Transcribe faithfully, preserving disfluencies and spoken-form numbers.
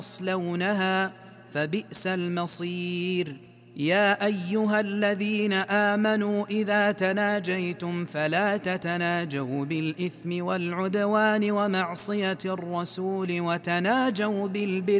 يصلونها فبئس المصير. يا أيها الذين آمنوا إذا تناجيتم فلا تتناجوا بالإثم والعدوان ومعصية الرسول وتناجوا بالبر